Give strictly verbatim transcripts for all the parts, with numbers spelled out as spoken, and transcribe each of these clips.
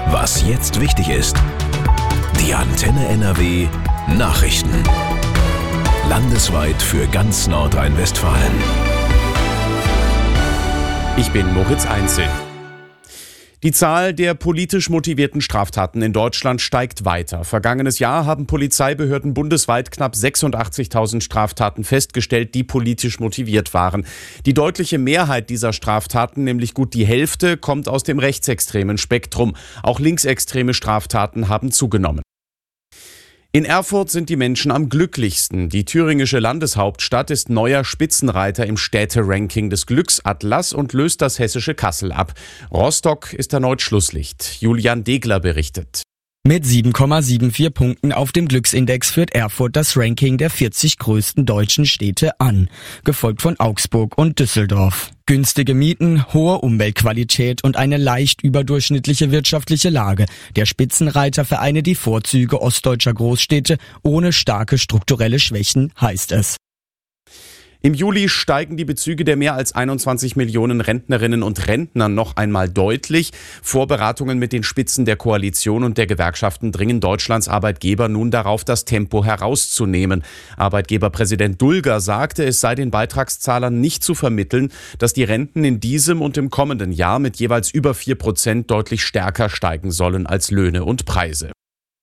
Was jetzt wichtig ist. Die Antenne N R W Nachrichten. Landesweit für ganz Nordrhein-Westfalen. Ich bin Moritz Einzel. Die Zahl der politisch motivierten Straftaten in Deutschland steigt weiter. Vergangenes Jahr haben Polizeibehörden bundesweit knapp sechsundachtzigtausend Straftaten festgestellt, die politisch motiviert waren. Die deutliche Mehrheit dieser Straftaten, nämlich gut die Hälfte, kommt aus dem rechtsextremen Spektrum. Auch linksextreme Straftaten haben zugenommen. In Erfurt sind die Menschen am glücklichsten. Die thüringische Landeshauptstadt ist neuer Spitzenreiter im Städteranking des Glücksatlas und löst das hessische Kassel ab. Rostock ist erneut Schlusslicht. Julian Degler berichtet. Mit sieben Komma vierundsiebzig Punkten auf dem Glücksindex führt Erfurt das Ranking der vierzig größten deutschen Städte an, gefolgt von Augsburg und Düsseldorf. Günstige Mieten, hohe Umweltqualität und eine leicht überdurchschnittliche wirtschaftliche Lage. Der Spitzenreiter vereine die Vorzüge ostdeutscher Großstädte ohne starke strukturelle Schwächen, heißt es. Im Juli steigen die Bezüge der mehr als einundzwanzig Millionen Rentnerinnen und Rentner noch einmal deutlich. Vorberatungen mit den Spitzen der Koalition und der Gewerkschaften dringen Deutschlands Arbeitgeber nun darauf, das Tempo herauszunehmen. Arbeitgeberpräsident Dulger sagte, es sei den Beitragszahlern nicht zu vermitteln, dass die Renten in diesem und im kommenden Jahr mit jeweils über vier Prozent deutlich stärker steigen sollen als Löhne und Preise.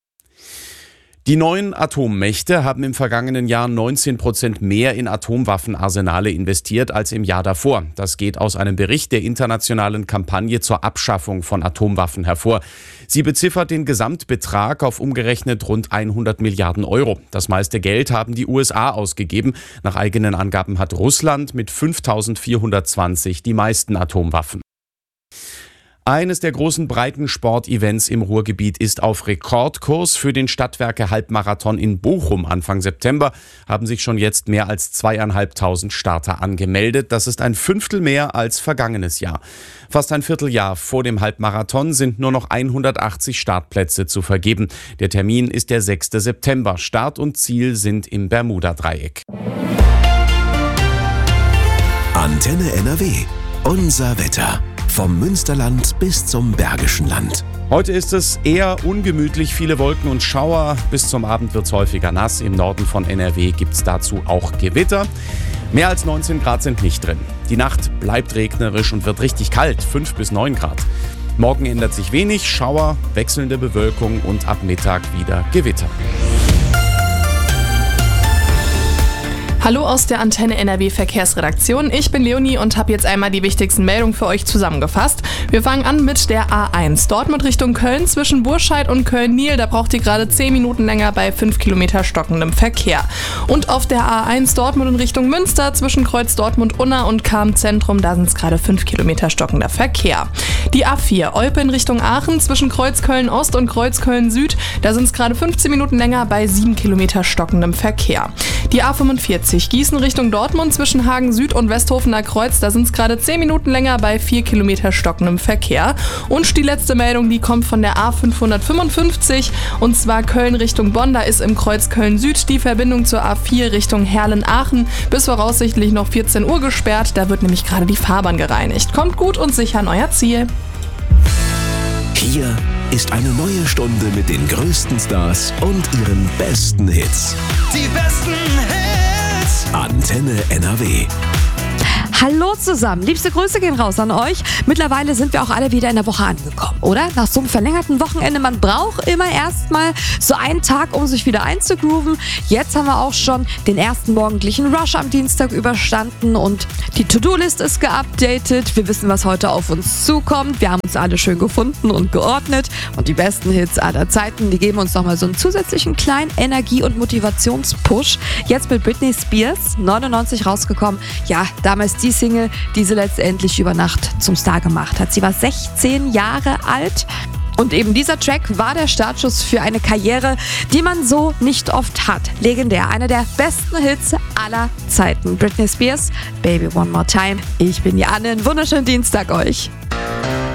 Die neuen Atommächte haben im vergangenen Jahr neunzehn Prozent mehr in Atomwaffenarsenale investiert als im Jahr davor. Das geht aus einem Bericht der internationalen Kampagne zur Abschaffung von Atomwaffen hervor. Sie beziffert den Gesamtbetrag auf umgerechnet rund hundert Milliarden Euro. Das meiste Geld haben die U S A ausgegeben. Nach eigenen Angaben hat Russland mit fünftausendvierhundertzwanzig die meisten Atomwaffen. Eines der großen Breitensport-Events im Ruhrgebiet ist auf Rekordkurs. Für den Stadtwerke-Halbmarathon in Bochum Anfang September haben sich schon jetzt mehr als zweieinhalbtausend Starter angemeldet. Das ist ein Fünftel mehr als vergangenes Jahr. Fast ein Vierteljahr vor dem Halbmarathon sind nur noch hundertachtzig Startplätze zu vergeben. Der Termin ist der sechster September. Start und Ziel sind im Bermuda-Dreieck. Antenne N R W. Unser Wetter. Vom Münsterland bis zum Bergischen Land. Heute ist es eher ungemütlich, viele Wolken und Schauer. Bis zum Abend wird es häufiger nass. Im Norden von N R W gibt es dazu auch Gewitter. Mehr als neunzehn Grad sind nicht drin. Die Nacht bleibt regnerisch und wird richtig kalt, fünf bis neun Grad. Morgen ändert sich wenig, Schauer, wechselnde Bewölkung und ab Mittag wieder Gewitter. Hallo aus der Antenne N R W Verkehrsredaktion. Ich bin Leonie und habe jetzt einmal die wichtigsten Meldungen für euch zusammengefasst. Wir fangen an mit der A eins. Dortmund Richtung Köln zwischen Burscheid und Köln-Niel. Da braucht ihr gerade zehn Minuten länger bei fünf Kilometer stockendem Verkehr. Und auf der A eins Dortmund in Richtung Münster zwischen Kreuz Dortmund-Unna und Cham-Zentrum. Da sind es gerade fünf Kilometer stockender Verkehr. Die A vier Olpe in Richtung Aachen zwischen Kreuz Köln-Ost und Kreuz Köln-Süd. Da sind es gerade fünfzehn Minuten länger bei sieben Kilometer stockendem Verkehr. Die A fünfundvierzig Gießen Richtung Dortmund zwischen Hagen Süd und Westhofener Kreuz, da sind es gerade zehn Minuten länger bei vier Kilometer stockendem Verkehr. Und die letzte Meldung, die kommt von der A fünfhundertfünfundfünfzig und zwar Köln Richtung Bonn, da ist im Kreuz Köln Süd die Verbindung zur A vier Richtung Herlen-Aachen bis voraussichtlich noch vierzehn Uhr gesperrt, da wird nämlich gerade die Fahrbahn gereinigt. Kommt gut und sicher an euer Ziel. Hier ist eine neue Stunde mit den größten Stars und ihren besten Hits. Die besten Hits. Antenne N R W. Hallo zusammen, liebste Grüße gehen raus an euch. Mittlerweile sind wir auch alle wieder in der Woche angekommen, oder? Nach so einem verlängerten Wochenende, man braucht immer erstmal so einen Tag, um sich wieder einzugrooven. Jetzt haben wir auch schon den ersten morgendlichen Rush am Dienstag überstanden und die To-Do-List ist geupdatet. Wir wissen, was heute auf uns zukommt. Wir haben uns alle schön gefunden und geordnet und die besten Hits aller Zeiten, die geben uns nochmal so einen zusätzlichen kleinen Energie- und Motivationspush. Jetzt mit Britney Spears, neunundneunzig rausgekommen. Ja, damals die Single, die sie letztendlich über Nacht zum Star gemacht hat. Sie war sechzehn Jahre alt und eben dieser Track war der Startschuss für eine Karriere, die man so nicht oft hat. Legendär, einer der besten Hits aller Zeiten. Britney Spears, Baby One More Time. Ich bin die Anne, einen wunderschönen Dienstag euch.